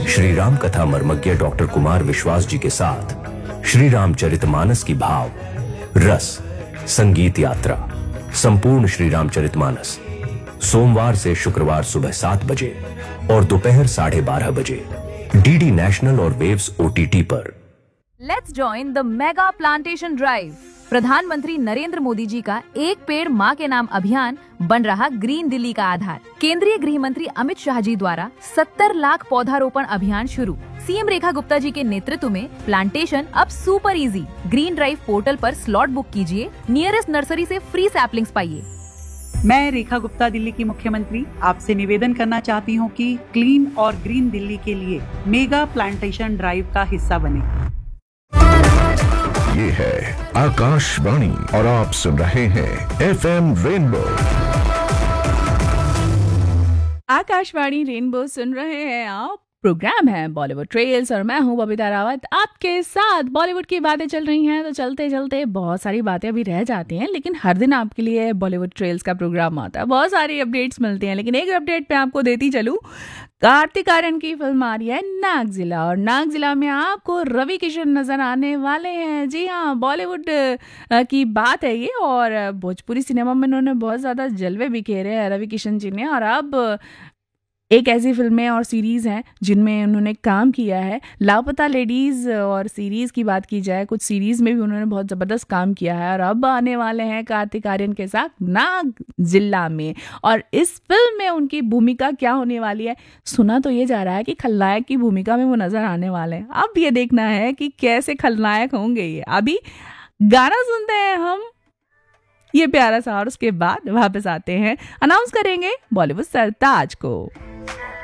श्री राम कथा मर्मज्ञ डॉक्टर कुमार विश्वास जी के साथ श्री रामचरितमानस की भाव रस संगीत यात्रा संपूर्ण श्री रामचरितमानस सोमवार से शुक्रवार सुबह 7 बजे और दोपहर 12:30 बजे डीडी नेशनल और वेव्स OTT पर। Let's join the mega plantation drive. प्रधानमंत्री नरेंद्र मोदी जी का एक पेड़ माँ के नाम अभियान बन रहा ग्रीन दिल्ली का आधार। केंद्रीय गृह मंत्री अमित शाह जी द्वारा 70 लाख पौधारोपण अभियान शुरू। सीएम रेखा गुप्ता जी के नेतृत्व में प्लांटेशन अब super easy. Green drive portal पर स्लॉट बुक कीजिए, नियरेस्ट नर्सरी से फ्री सैपलिंग्स पाइए। मैं रेखा गुप्ता, दिल्ली की मुख्यमंत्री, आपसे निवेदन करना चाहती हूँ कि क्लीन और ग्रीन दिल्ली के लिए मेगा प्लांटेशन ड्राइव का हिस्सा बने। ये है आकाशवाणी और आप सुन रहे हैं FM रेनबो। आकाशवाणी रेनबो सुन रहे हैं आप। प्रोग्राम है बॉलीवुड ट्रेल्स और मैं हूं बबीता रावत आपके साथ। बॉलीवुड की बातें चल रही हैं तो चलते चलते बहुत सारी बातें अभी रह जाती हैं, लेकिन हर दिन आपके लिए बॉलीवुड ट्रेल्स का प्रोग्राम आता है। बहुत सारी अपडेट्स मिलती हैं, लेकिन एक अपडेट पे आपको देती चलूं। कार्तिक आर्यन की फिल्म आ रही है नागजिला, और नागजिला में आपको रवि किशन नजर आने वाले हैं। जी हाँ, बॉलीवुड की बात है ये, और भोजपुरी सिनेमा में उन्होंने बहुत ज़्यादा जलवे बिखेरे हैं रवि किशन जी ने। और अब एक ऐसी फिल्में और सीरीज़ हैं जिनमें उन्होंने काम किया है। लापता लेडीज़ और सीरीज़ की बात की जाए, कुछ सीरीज़ में भी उन्होंने बहुत ज़बरदस्त काम किया है, और अब आने वाले हैं कार्तिक आर्यन के साथ नागजिला में। और इस फिल्म में उनकी भूमिका क्या होने वाली है, सुना तो ये जा रहा है कि खलनायक की भूमिका में वो नज़र आने वाले हैं। अब ये देखना है कि कैसे खलनायक होंगे ये। अभी गाना सुनते हैं हम ये प्यारा सा, और उसके बाद वापस आते हैं, अनाउंस करेंगे बॉलीवुड सरताज को।